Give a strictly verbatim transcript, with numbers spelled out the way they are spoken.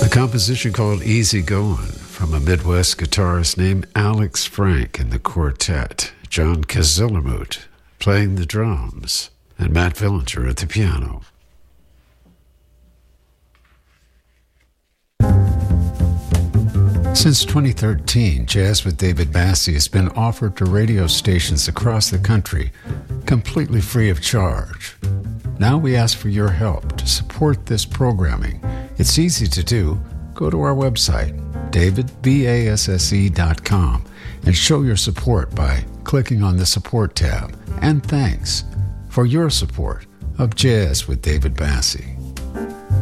A composition called Easy Goin' from a Midwest guitarist named Alex Frank and the quartet, John Kazillermoot playing the drums, and Matt Villinger at the piano. Since twenty thirteen, Jazz with David Bassie has been offered to radio stations across the country, completely free of charge. Now we ask for your help to support this programming. It's easy to do. Go to our website, david basse dot com, and show your support by clicking on the Support tab. And thanks for your support of Jazz with David Bassie.